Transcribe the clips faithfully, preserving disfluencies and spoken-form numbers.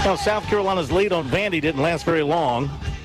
Now, South Carolina's lead on Vandy didn't last very long.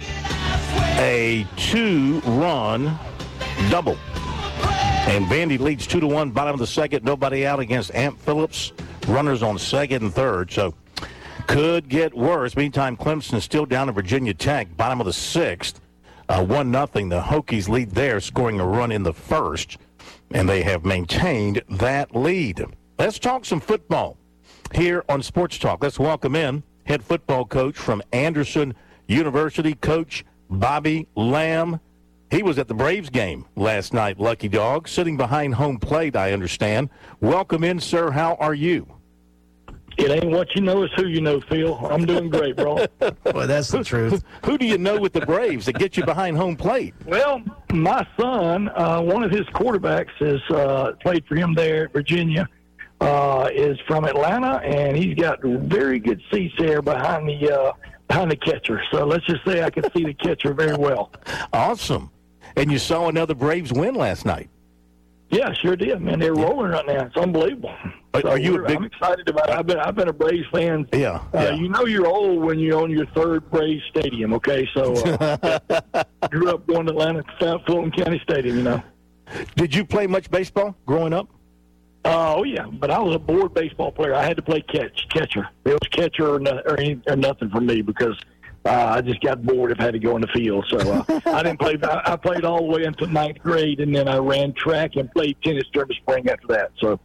A two-run double. And Vandy leads two to one, bottom of the second. Nobody out against Amp Phillips. Runners on second and third. So could get worse. Meantime, Clemson is still down to Virginia Tech, bottom of the sixth. Uh, one nothing. The Hokies lead there, scoring a run in the first. And they have maintained that lead. Let's talk some football here on Sports Talk. Let's welcome in head football coach from Anderson University, Coach Bobby Lamb. He was at the Braves game last night, Lucky Dog, sitting behind home plate, I understand. Welcome in, sir. How are you? It ain't what you know, it's who you know, Phil. I'm doing great, bro. Well, that's the truth. Who, who do you know with the Braves that get you behind home plate? Well, my son, uh, one of his quarterbacks has uh, played for him there at Virginia, uh, is from Atlanta, and he's got very good seats there behind the uh, behind the catcher. So let's just say I can see the catcher very well. Awesome. And you saw another Braves win last night. Yeah, sure did, man. They're rolling right now. It's unbelievable. Are, so are you a big... I'm excited about it. I've been, I've been a Braves fan. Yeah, uh, yeah. You know you're old when you own your third Braves stadium, okay? So uh, grew up going to Atlanta, South Fulton County Stadium, you know. Did you play much baseball growing up? Uh, oh, yeah, but I was a board baseball player. I had to play catch, catcher. It was catcher or, no, or, any, or nothing for me because uh, I just got bored if I had to go in the field. So uh, I didn't play. I, I played all the way until ninth grade, and then I ran track and played tennis during the spring after that. So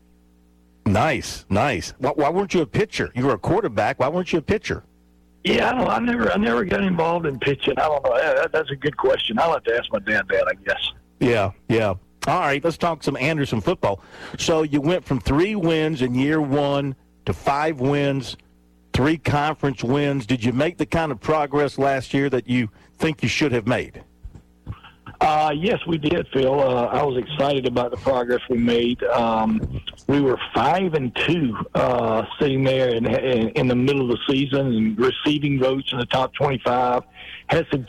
Nice, nice. Why, why weren't you a pitcher? You were a quarterback. Why weren't you a pitcher? Yeah, I don't. I never. I never got involved in pitching. I don't know. That, that's a good question. I'll have to ask my dad that, I guess. Yeah, yeah. All right, let's talk some Anderson football. So you went from three wins in year one to five wins, three conference wins. Did you make the kind of progress last year that you think you should have made? Uh, yes, we did, Phil. Uh, I was excited about the progress we made. Um, we were five and two, uh, sitting there in, in, in the middle of the season and receiving votes in the top twenty-five. Had some